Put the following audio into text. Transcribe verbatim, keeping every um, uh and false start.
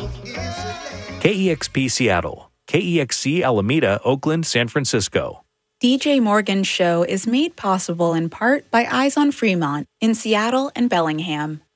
K E X P Seattle, K E X C Alameda, Oakland, San Francisco. D J Morgan's show is made possible in part by Eyes on Fremont in Seattle and Bellingham.